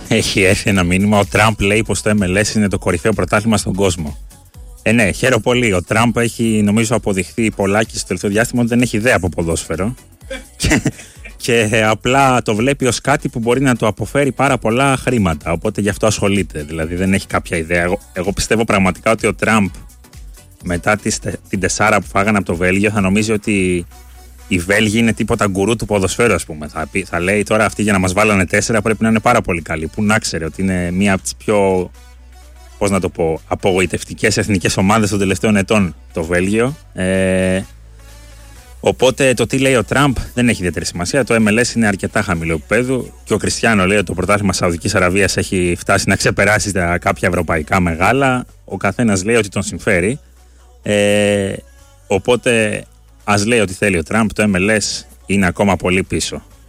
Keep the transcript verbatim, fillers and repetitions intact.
Έχει έρθει ένα μήνυμα. Ο Τραμπ λέει πως το εμ ελ ες είναι το κορυφαίο πρωτάθλημα στον κόσμο. Ε, ναι, χαίρομαι πολύ. Ο Τραμπ έχει, νομίζω, αποδειχθεί πολλάκι στο τελευταίο διάστημα ότι δεν έχει ιδέα από ποδόσφαιρο. και, και απλά το βλέπει ως κάτι που μπορεί να του αποφέρει πάρα πολλά χρήματα. Οπότε γι' αυτό ασχολείται. Δηλαδή δεν έχει κάποια ιδέα. Εγώ, εγώ πιστεύω πραγματικά ότι ο Τραμπ μετά τις, την τεσσάρα που φάγανε από το Βέλγιο θα νομίζει ότι οι Βέλγοι είναι τίποτα γκουρού του ποδοσφαίρου, ας πούμε. Θα, πει, θα λέει τώρα αυτοί για να μας βάλανε τέσσερα πρέπει να είναι πάρα πολύ καλοί. Που να ξέρει ότι είναι μία από τις πιο, πώς να το πω, απογοητευτικές εθνικές ομάδες των τελευταίων ετών το Βέλγιο. Ε, οπότε το τι λέει ο Τραμπ δεν έχει ιδιαίτερη σημασία. Το εμ ελ ες είναι αρκετά χαμηλό επίπεδο και ο Κριστιάνο λέει ότι το πρωτάθλημα Σαουδικής Αραβίας έχει φτάσει να ξεπεράσει τα κάποια ευρωπαϊκά μεγάλα. Ο καθένας λέει ότι τον συμφέρει. Ε, οπότε ας λέει ότι θέλει ο Τραμπ, το εμ ελ ες είναι ακόμα πολύ πίσω.